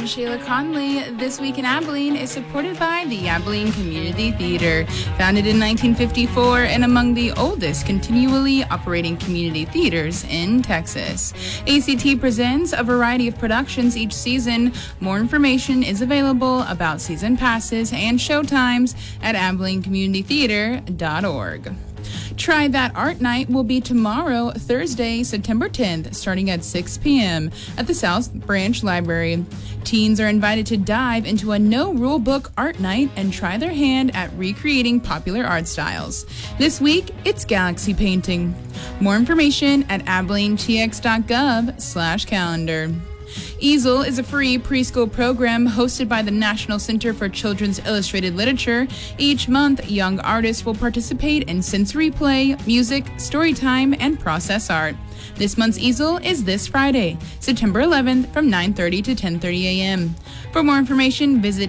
I'm Shayla Conley. This Week in Abilene is supported by the Abilene Community Theater. Founded in 1954 and among the oldest continually operating community theaters in Texas. ACT presents a variety of productions each season. More information is available about season passes and showtimes at AbileneCommunityTheater.org. Try That Art Night will be tomorrow, Thursday, September 10th, starting at 6 p.m. at the South Branch Library. Teens are invited to dive into a no-rule-book art night and try their hand at recreating popular art styles. This week, it's galaxy painting. More information at abilenetx.gov/calendar. Easel is a free preschool program hosted by the National Center for Children's Illustrated Literature. Each month, young artists will participate in sensory play, music, story time, and process art. This month's Easel is this Friday, September 11th from 9:30 to 10:30 a.m. For more information, visit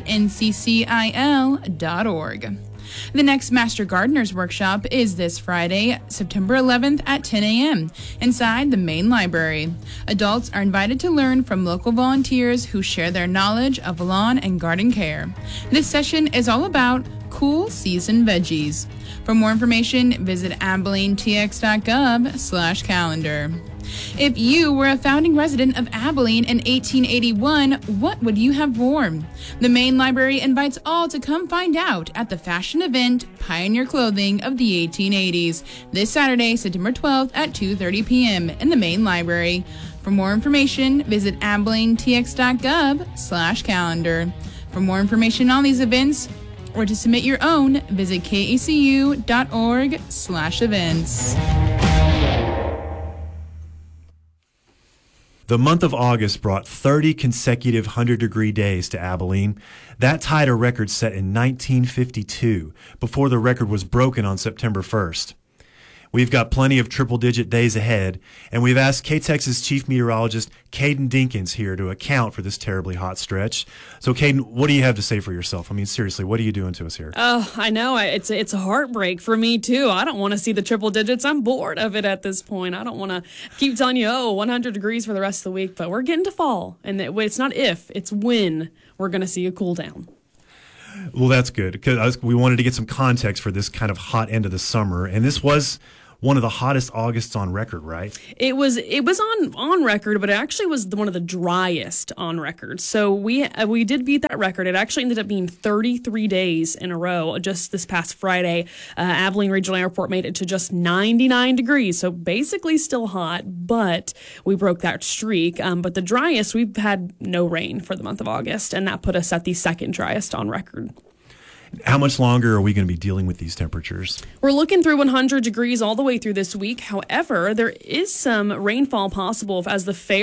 nccil.org. The next Master Gardeners Workshop is this Friday, September 11th at 10 a.m. inside the main library. Adults are invited to learn from local volunteers who share their knowledge of lawn and garden care. This session is all about cool season veggies. For more information, visit abilenetx.gov/calendar. If you were a founding resident of Abilene in 1881, what would you have worn? The main library invites all to come find out at the fashion event Pioneer Clothing of the 1880s this Saturday, September 12th at 2:30 p.m. in the main library. For more information, visit abilenetx.gov/calendar. For more information on these events, or to submit your own, visit kacu.org/events. The month of August brought 30 consecutive 100-degree days to Abilene. That tied a record set in 1952, before the record was broken on September 1st. We've got plenty of triple-digit days ahead, and we've asked KTEX's chief meteorologist, Caden Dinkins, here to account for this terribly hot stretch. So, Caden, what do you have to say for yourself? I mean, seriously, what are you doing to us here? Oh, I know. It's a heartbreak for me, too. I don't want to see the triple digits. I'm bored of it at this point. I don't want to keep telling you, 100 degrees for the rest of the week, but we're getting to fall. And it's not if, it's when we're going to see a cool down. Well, that's good, because we wanted to get some context for this kind of hot end of the summer, and this was one of the hottest Augusts on record, right? It was on record, but it actually was one of the driest on record. So we did beat that record. It actually ended up being 33 days in a row. Just this past Friday, Abilene Regional Airport made it to just 99 degrees. So basically still hot, but we broke that streak. But the driest, we've had no rain for the month of August, and that put us at the second driest on record. How much longer are we going to be dealing with these temperatures? We're looking through 100 degrees all the way through this week. However, there is some rainfall possible as the fair